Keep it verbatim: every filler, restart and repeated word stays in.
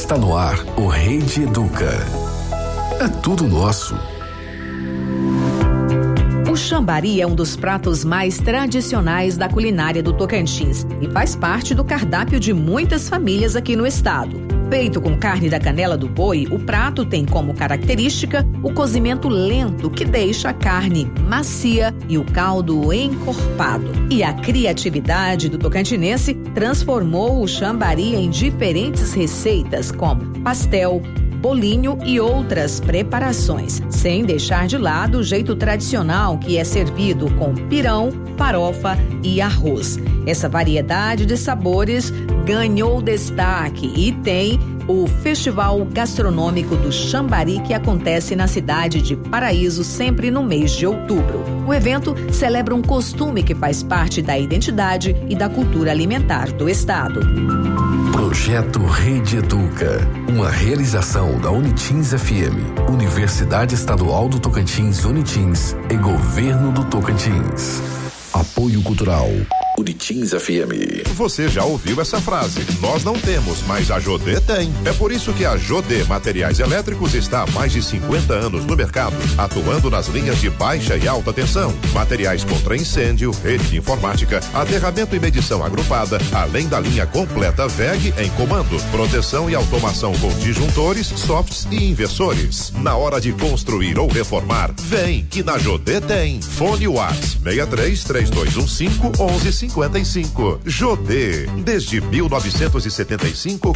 Está no ar o Rede Educa. É tudo nosso. O chambari é um dos pratos mais tradicionais da culinária do Tocantins e faz parte do cardápio de muitas famílias aqui no estado. Feito com carne da canela do boi, o prato tem como característica o cozimento lento que deixa a carne macia e o caldo encorpado. E a criatividade do tocantinense transformou o chambari em diferentes receitas como pastel, bolinho e outras preparações, sem deixar de lado o jeito tradicional que é servido com pirão, farofa e arroz. Essa variedade de sabores ganhou destaque e tem o Festival Gastronômico do Chambari, que acontece na cidade de Paraíso sempre no mês de outubro. O evento celebra um costume que faz parte da identidade e da cultura alimentar do estado. Projeto Rede Educa, uma realização da Unitins F M, Universidade Estadual do Tocantins Unitins e Governo do Tocantins. Apoio Cultural Unitins F M. Você já ouviu essa frase? Nós não temos, mas a Jodê tem. É por isso que a Jodê Materiais Elétricos está há mais de cinquenta anos no mercado, atuando nas linhas de baixa e alta tensão, materiais contra incêndio, rede de informática, aterramento e medição agrupada, além da linha completa V E G em comando, proteção e automação com disjuntores, softs e inversores. Na hora de construir ou reformar, vem que na Jodê tem. Fone Whats seis três, três dois um cinco, um um cinco cinco. Jodê, desde mil novecentos e setenta e cinco